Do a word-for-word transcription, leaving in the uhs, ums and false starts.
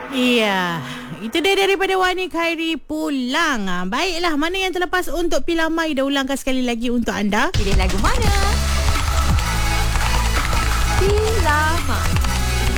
Iya, itu dia daripada Wani Khairi Pulang. Ah, baiklah, mana yang terlepas untuk Pilamai dah ulangkan sekali lagi untuk anda. Pilih lagu mana?